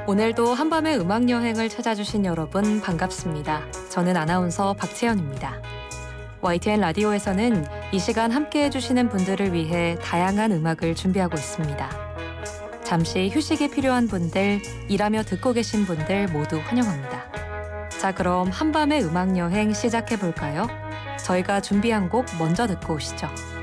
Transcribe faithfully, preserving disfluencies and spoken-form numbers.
오늘도 한밤의 음악 여행을 찾아주신 여러분 반갑습니다. 저는 아나운서 박채연입니다. 와이티엔 라디오에서는 이 시간 함께해 주시는 분들을 위해 다양한 음악을 준비하고 있습니다. 잠시 휴식이 필요한 분들, 일하며 듣고 계신 분들 모두 환영합니다. 자, 그럼 한밤의 음악 여행 시작해 볼까요? 저희가 준비한 곡 먼저 듣고 오시죠.